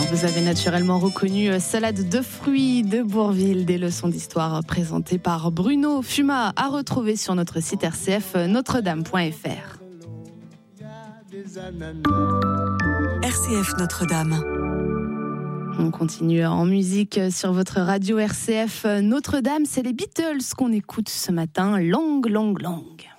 Vous avez naturellement reconnu Salade de fruits de Bourvil, des leçons d'histoire présentées par Bruno Fumat, à retrouver sur notre site RCF Notre-Dame.fr. RCF Notre-Dame. On continue en musique sur votre radio RCF Notre-Dame. C'est les Beatles qu'on écoute ce matin. Long, long, long.